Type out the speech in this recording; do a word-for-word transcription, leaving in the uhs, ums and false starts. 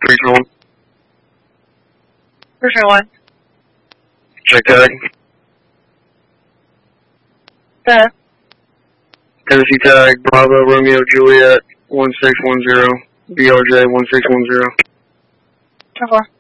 three one. three three one. Check tag. Good. Tennessee tag, Bravo, Romeo, Juliet, one six one zero, B R J one six one zero. ten four.